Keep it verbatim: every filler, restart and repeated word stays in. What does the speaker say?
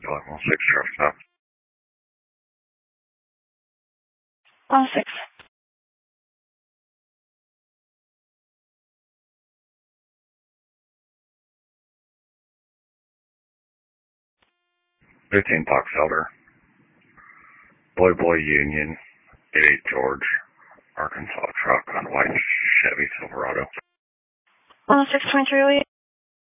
Level six, sheriff stop. One six. Fifteen Box Elder. Boy Boy Union. eight eight George. Arkansas truck on white Chevy Silverado. One six twenty three.